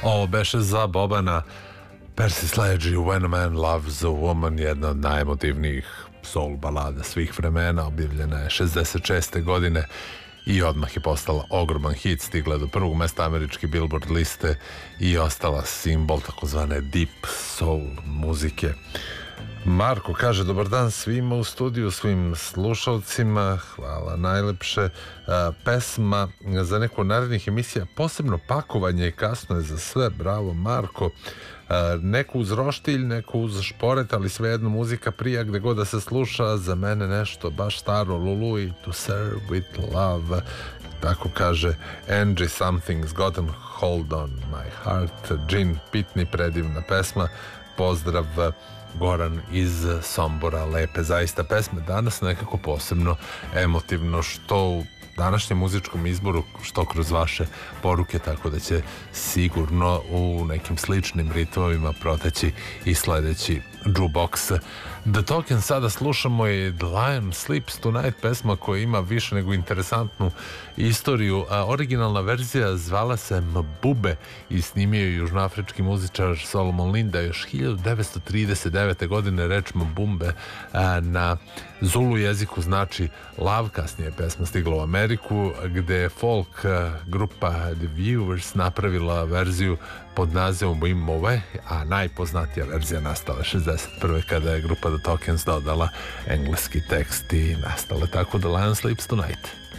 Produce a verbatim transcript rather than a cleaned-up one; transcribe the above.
Ovo beše za Bobana Percy Sledge i When a Man Loves a Woman, jedna od najemotivnijih soul balada svih vremena, objavljena je šezdeset šeste godine i odmah je postala ogroman hit, stigla do prvog mesta američke Billboard liste i ostala simbol takozvane deep soul muzike. Marko kaže: dobar dan svima u studiju, svim slušalcima, hvala najlepše. Pesma za neku od narednih emisija, posebno pakovanje i kasno je za sve, bravo Marko. Neku uz roštilj, neku uz šporet, ali svejedno muzika prija gde god da se sluša, za mene nešto baš staro, Lulu i To Serve With Love, tako kaže Angie. Something's Gotten Hold On My Heart, Gin Pitney, predivna pesma. Pozdrav Goran iz Sombora, lepe zaista pesme, danas nekako posebno emotivno, što u današnjem muzičkom izboru, što kroz vaše poruke, tako da će sigurno u nekim sličnim ritmovima proteći i sledeći jukebox. The Token sada slušamo i The Lion Sleeps Tonight, pesma koja ima više nego interesantnu istoriju. A originalna verzija zvala se Mbube i snimio je južnoafrički muzičar Solomon Linda još hiljadu devetsto trideset devete. godine. Reč Mbumbe na Zulu jeziku znači lav. Kasnije je pesma stigla u Ameriku, gde je folk grupa The Viewers napravila verziju pod nazivom Mbove, a najpoznatija verzija nastala šezdeset prve kada je grupa The Tokens dodala engleski tekst i nastala tako The Lion Sleeps Tonight.